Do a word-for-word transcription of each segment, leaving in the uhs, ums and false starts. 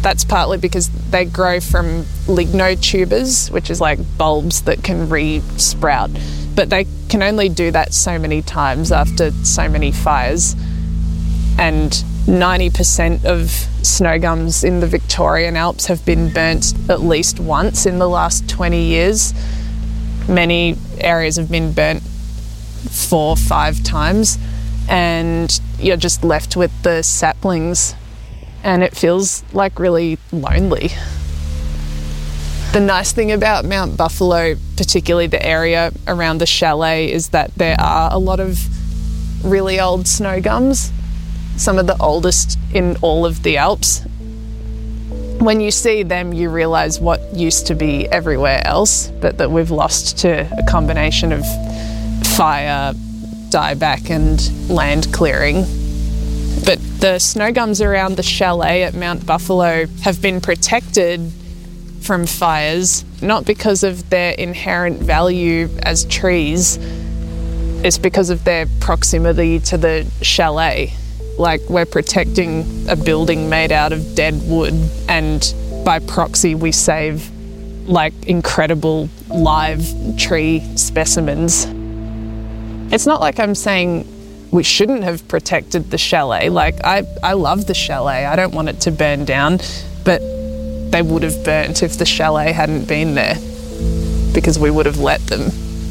that's partly because they grow from lignotubers, which is like bulbs that can re-sprout. But they can only do that so many times after so many fires. And ninety percent of snow gums in the Victorian Alps have been burnt at least once in the last twenty years. Many areas have been burnt four, five times, and you're just left with the saplings, and it feels like really lonely. The nice thing about Mount Buffalo, particularly the area around the chalet, is that there are a lot of really old snow gums, some of the oldest in all of the Alps. When you see them, you realise what used to be everywhere else, but that we've lost to a combination of fire, dieback and land clearing. But the snow gums around the chalet at Mount Buffalo have been protected from fires, not because of their inherent value as trees, it's because of their proximity to the chalet. Like, we're protecting a building made out of dead wood, and by proxy we save like incredible live tree specimens. It's not like I'm saying we shouldn't have protected the chalet. Like, I, I love the chalet, I don't want it to burn down, but they would have burnt if the chalet hadn't been there, because we would have let them.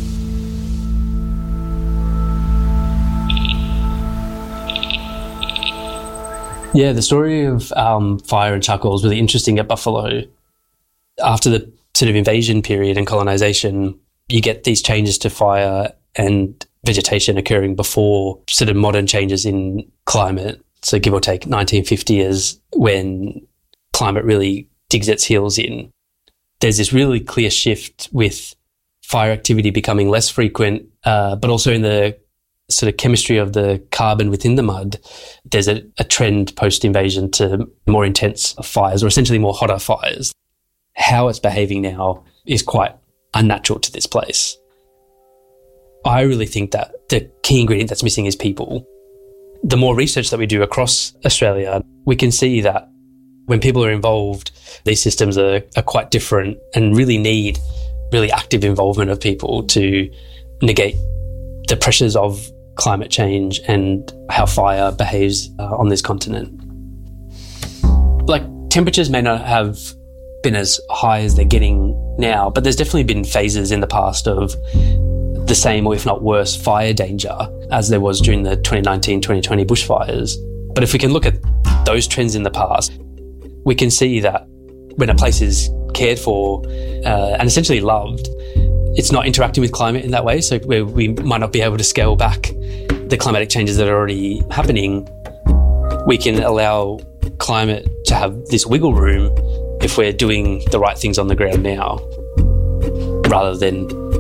Yeah, the story of um, fire and charcoal is really interesting at Buffalo. After the sort of invasion period and colonisation, you get these changes to fire and vegetation occurring before sort of modern changes in climate. So give or take nineteen fifty is when climate really digs its heels in. There's this really clear shift with fire activity becoming less frequent, uh, but also in the sort of chemistry of the carbon within the mud, there's a, a trend post-invasion to more intense fires, or essentially more hotter fires. How it's behaving now is quite unnatural to this place. I really think that the key ingredient that's missing is people. The more research that we do across Australia, we can see that when people are involved, these systems are, are quite different and really need really active involvement of people to negate the pressures of climate change and how fire behaves uh, on this continent. Like, temperatures may not have been as high as they're getting now, but there's definitely been phases in the past of the same, or if not worse, fire danger as there was during the twenty nineteen twenty twenty bushfires. But if we can look at those trends in the past, we can see that when a place is cared for uh, and essentially loved, it's not interacting with climate in that way. So we, we might not be able to scale back the climatic changes that are already happening. We can allow climate to have this wiggle room if we're doing the right things on the ground now, rather than